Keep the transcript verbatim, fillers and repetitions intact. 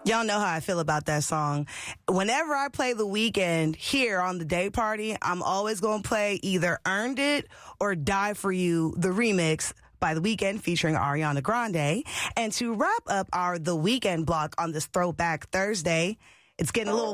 Y'all know how I feel about that song. Whenever I play The Weeknd here on the day party, I'm always going to play either Earned It or Die For You, the remix by The Weeknd featuring Ariana Grande. And to wrap up our The Weeknd block on this Throwback Thursday, it's getting a little